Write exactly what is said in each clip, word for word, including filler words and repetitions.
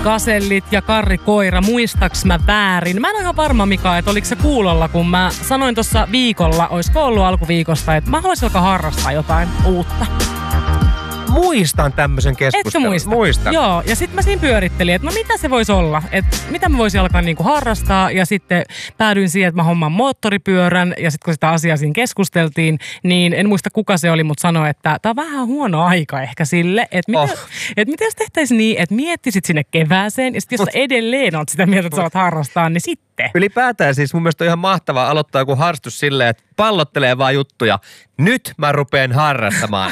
gasellit ja karrikoira, muistaks mä väärin? Mä en ole ihan varma, Mika, että oliko se kuulolla, kun mä sanoin tuossa viikolla, oisko ollut alkuviikosta, että mä haluaisin alkaa harrastaa jotain uutta. Muistan tämmöisen keskustelun. Etkö muista? Muistan. Joo, ja sitten mä siinä pyörittelin, että no mitä se voisi olla, että mitä mä voisin alkaa niinku harrastaa, ja sitten päädyin siihen, että mä hommaan moottoripyörän, ja sitten kun sitä asiaa siinä keskusteltiin, niin en muista kuka se oli, mutta sanoi, että tää on vähän huono aika ehkä sille, että mitä, oh. et mitä jos tehtäisiin niin, että miettisit sinne kevääseen, ja sitten jos sä edelleen oot sitä mieltä, että sä oot harrastaa, niin sitten. Ylipäätään siis mun mielestä on ihan mahtavaa aloittaa joku harrastus silleen, että pallottelee vaan juttuja. Nyt mä rupeen harrastamaan.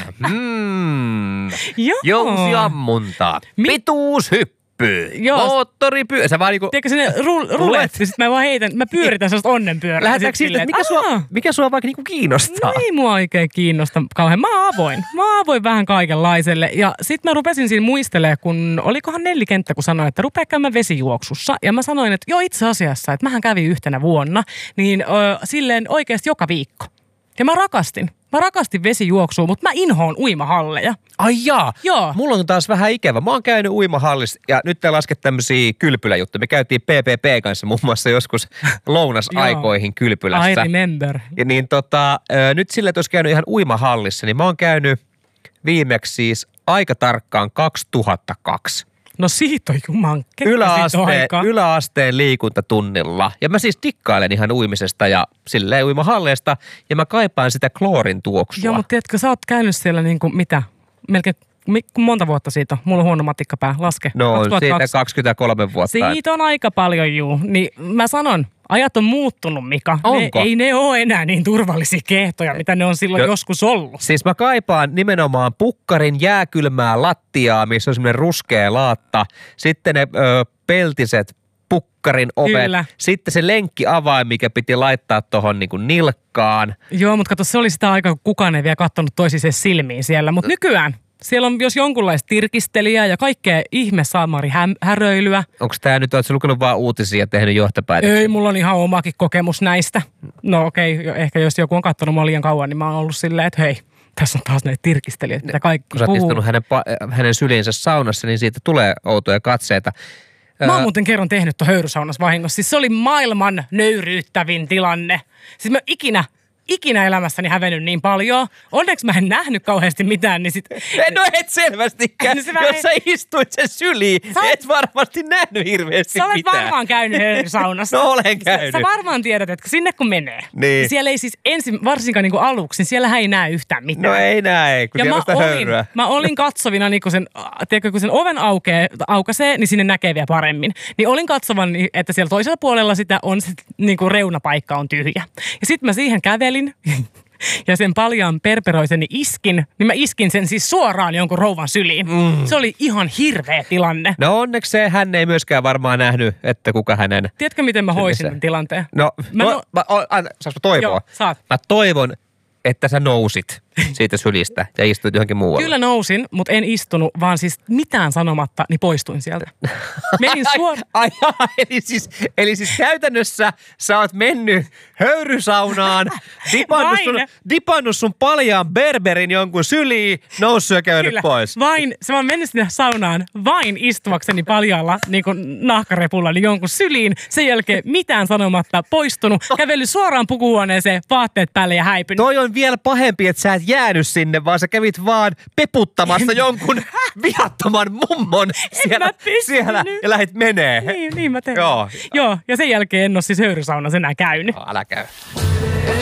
Hmm. Joo. Jousiammuntaa. Mi- Pituushyppy. Joo. Moottoripyörä. Se vaan niinku... Tiedätkö sinne rulet, rulet. Sitten mä vaan heitän, mä pyöritän sellaista onnenpyörää. Lähdetäänkö siitä, että mikä sua, mikä sua vaikka niinku kiinnostaa? No ei mua oikein kiinnosta kauhean. Mä oon avoin. Mä oon avoin vähän kaikenlaiselle. Ja sit mä rupesin siinä muistelemaan, kun olikohan Nelli-kenttä, kun sanoi, että rupea käymään vesijuoksussa. Ja mä sanoin, että joo itse asiassa, että mähän kävin yhtenä vuonna, niin ö, silleen oikeasti joka viikko. Ja mä rakastin. Mä rakastin vesijuoksua, mutta mä inhoon uimahalleja. Ai jaa. Joo. Mulla on taas vähän ikävä. Mä oon käynyt uimahallissa ja nyt te lasket tämmösiä kylpyläjuttuja. Me käytiin P P P kanssa muun muassa joskus lounasaikoihin kylpylässä. I remember. Ja niin tota, nyt sillä, että olisi käynyt ihan uimahallissa, niin mä oon käynyt viimeksi siis aika tarkkaan kaksituhattakaksi. No siitä on juman Yläasteen, yläasteen liikuntatunnilla. Ja mä siis dikkailen ihan uimisesta ja silleen uimahalleesta. Ja mä kaipaan sitä kloorin tuoksua. Joo, mutta tiedätkö, sä oot käynyt siellä niin kuin mitä? Melkein monta vuotta siitä? Mulla on huono matikkapää. Laske. No kaksituhattakaksi. Siitä kaksikymmentäkolme vuotta. Siitä on aika paljon, juu. Niin mä sanon, ajat on muuttunut, Mika. Onko? Ne, ei ne ole enää niin turvallisia kehtoja, mitä ne on silloin jo, joskus ollut. Siis mä kaipaan nimenomaan pukkarin jääkylmää lattiaa, missä on semmoinen ruskea laatta. Sitten ne ö, peltiset pukkarin ovet. Kyllä. Sitten se lenkkiavain, mikä piti laittaa tuohon niinku nilkkaan. Joo, mutta kato, se oli sitä aikaa, kun kukaan ei vielä katsonut toisisen silmiin siellä. Mutta nykyään siellä on jos jonkunlaista tirkistelijää ja kaikkea ihme saamari hä- häröilyä. Onko tämä nyt, oletko lukenut vaan uutisia ja tehnyt johtopäätöksiä? Ei, mulla on ihan omakin kokemus näistä. No okei, okay, ehkä jos joku on katsonut mua liian kauan, niin mä oon ollut silleen, että hei, tässä on taas näitä tirkistelijät, mitä kaikki Kun sä oot istunut hänen, hänen syliinsä saunassa, niin siitä tulee outoja katseita. Mä oon muuten kerran tehnyt tuon höyrysaunassa vahingossa. Siis se oli maailman nöyryyttävin tilanne. Siis mä ikinä... Ikinä elämässäni hävennyt niin paljon. Onneksi mä en nähnyt kauheasti mitään, niin sit... No et selvästikään. Niin Jos sä istuit sen syliin, sä et olet... varmasti nähnyt hirveästi mitään. mitään. Sä olet varmaan käynyt höyrysaunassa. No olen käynyt. Sä, sä varmaan tiedät, että sinne kun menee, niin, niin siellä ei siis ensin, varsinkaan niin kuin aluksi, niin siellä ei näe yhtään mitään. No ei näe, kun ja siellä on sitä olin, höyryä. mä olin katsovina, niin kun sen, tiedätkö, kun sen oven aukee, aukaisee, niin sinne näkee vielä paremmin. Niin olin katsovan, että siellä toisella puolella sitä on, niin kuin reunapaikka on tyhjä. Ja sitten mä siihen kävelin. Ja sen paljaan perperoiseni iskin, niin mä iskin sen siis suoraan jonkun rouvan syliin. Mm. Se oli ihan hirveä tilanne. No onneksi se, hän ei myöskään varmaan nähnyt, että kuka hänen... Tiedätkö, miten mä hoisin sen tilanteen? No, mä, no, mä, mä, saanko mä toivoa? Joo, saat. Mä toivon, että sä nousit siitä sylistä ja istuit johonkin muualle. Kyllä nousin, mutta en istunut, vaan siis mitään sanomatta, niin poistuin sieltä. Menin suoraan. Ai, ai, ai, eli, siis, eli siis käytännössä sä oot mennyt höyrysaunaan, dipannut sun, dipannut sun paljaan berberin jonkun syliin, noussut ja käynyt Kyllä. pois. Vain, se mä menin sinne saunaan vain istuakseni paljaalla niin kuin nahkarepulla niin jonkun syliin. Sen jälkeen mitään sanomatta poistunut, kävellyt suoraan pukuhuoneeseen, vaatteet päälle ja häipynyt. Toi on vielä pahempi, että sä et jäänyt sinne, vaan sä kävit vaan peputtamassa jonkun viattoman mummon siellä, siellä ja lähdit menee. Niin, niin mä tein. Joo. Joo, ja sen jälkeen en ole siis höyrysaunassa enää käynyt. No, älä käy.